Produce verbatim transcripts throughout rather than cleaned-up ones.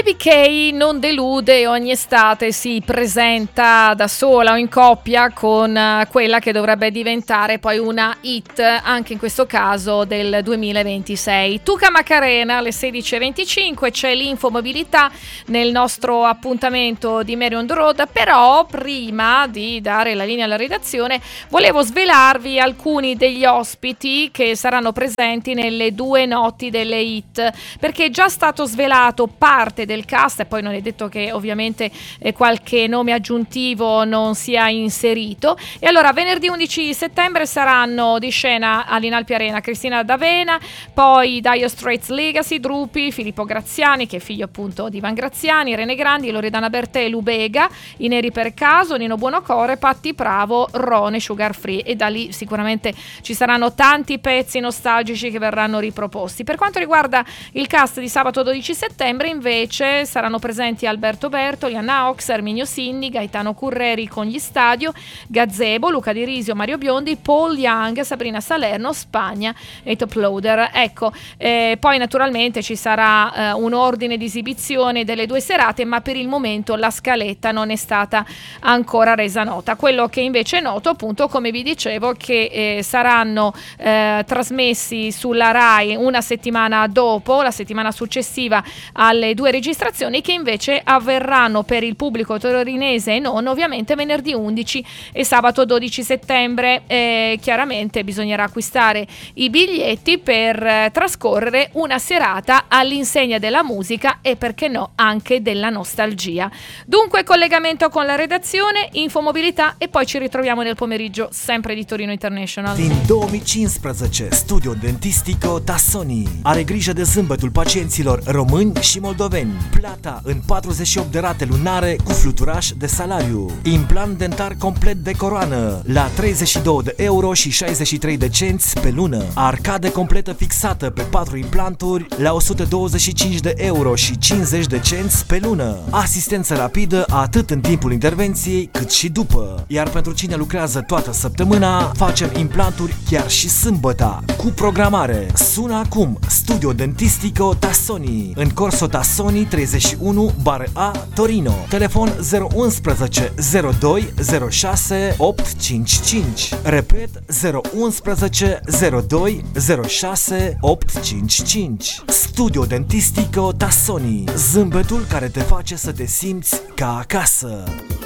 B K non delude e ogni estate si presenta da sola o in coppia con quella che dovrebbe diventare poi una hit, anche in questo caso del duemilaventisei. Tuca Macarena alle sedici e venticinque, c'è l'infomobilità nel nostro appuntamento di Mary on the Road, però prima di dare la linea alla redazione volevo svelarvi alcuni degli ospiti che saranno presenti nelle due notti delle hit, perché è già stato svelato parte del cast e poi non è detto che ovviamente eh, qualche nome aggiuntivo non sia inserito. E allora venerdì undici settembre saranno di scena all'Inalpi Arena Cristina D'Avena, poi Dire Straits Legacy, Drupi, Filippo Graziani che è figlio appunto di Ivan Graziani, Rene Grandi, Loredana Bertè, Lubega, I Neri per Caso, Nino Buonocore, Patti Bravo, Rone, Sugar Free, e da lì sicuramente ci saranno tanti pezzi nostalgici che verranno riproposti. Per quanto riguarda il cast di sabato dodici settembre invece saranno presenti Alberto Bertoli, Anna Ox, Erminio Sinni, Gaetano Curreri con gli Stadio, Gazebo, Luca Di Risio, Mario Biondi, Paul Young, Sabrina Salerno, Spagna e Top Loader. Ecco, eh, poi naturalmente ci sarà eh, un ordine di esibizione delle due serate, ma per il momento la scaletta non è stata ancora resa nota. Quello che invece è noto, appunto, come vi dicevo, che eh, saranno eh, trasmessi sulla Rai una settimana dopo, la settimana successiva alle due registrazioni, che invece avverranno per il pubblico torinese e non, ovviamente venerdì undici e sabato dodici settembre. Eh, chiaramente bisognerà acquistare i biglietti per eh, trascorrere una serata all'insegna della musica e, perché no, anche della nostalgia. Dunque collegamento con la redazione, infomobilità, e poi ci ritroviamo nel pomeriggio sempre di Torino International. Din două mii cincisprezece, Studio Dentistico Tassoni are grijă de zâmbetul pacienților români și moldoveni. Plata în patruzeci și opt de rate lunare cu fluturaș de salariu. Implant dentar complet de coroană la treizeci și doi de euro și șaizeci și trei de cenți pe lună. Arcadă completă fixată pe patru implanturi la o sută douăzeci și cinci de euro și cincizeci de cenți pe lună. Asistență rapidă atât în timpul intervenției cât și după. Iar pentru cine lucrează toată săptămâna, facem implanturi chiar și sâmbăta, cu programare. Sună acum Studio Dentistico Tassoni în Corso Tassoni treizeci și unu bară A Torino. Telefon zero unsprezece zero doi zero șase opt cinci cinci. Repet, zero unsprezece zero doi zero șase opt cinci cinci. Studio Dentistico Tassoni, zâmbetul care te face să te simți ca acasă.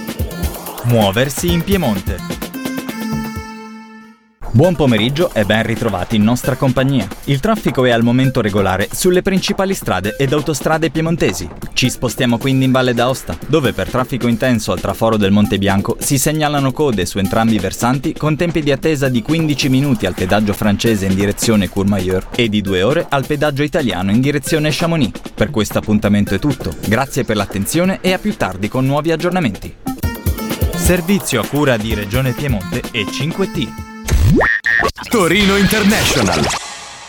Muoversi in Piemonte. Buon pomeriggio e ben ritrovati in nostra compagnia. Il traffico è al momento regolare sulle principali strade ed autostrade piemontesi. Ci spostiamo quindi in Valle d'Aosta, dove per traffico intenso al traforo del Monte Bianco si segnalano code su entrambi i versanti con tempi di attesa di quindici minuti al pedaggio francese in direzione Courmayeur e di due ore al pedaggio italiano in direzione Chamonix. Per questo appuntamento è tutto. Grazie per l'attenzione e a più tardi con nuovi aggiornamenti. Servizio a cura di Regione Piemonte e cinque T. Torino International.